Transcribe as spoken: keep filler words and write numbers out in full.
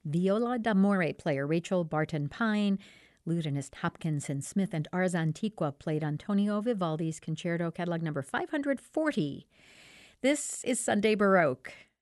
Viola d'amore player Rachel Barton Pine, lutenist Hopkinson Smith, and Ars Antiqua played Antonio Vivaldi's Concerto Catalog number five hundred forty. This is Sunday Baroque.